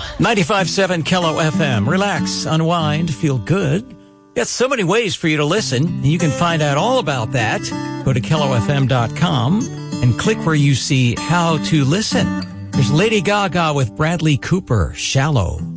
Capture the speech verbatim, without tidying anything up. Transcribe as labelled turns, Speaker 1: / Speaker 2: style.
Speaker 1: ninety-five point seven Kello F M. Relax, unwind, feel good. Got so many ways for you to listen. You can find out all about that. Go to kello f m dot com and click where you see how to listen. There's Lady Gaga with Bradley Cooper, Shallow.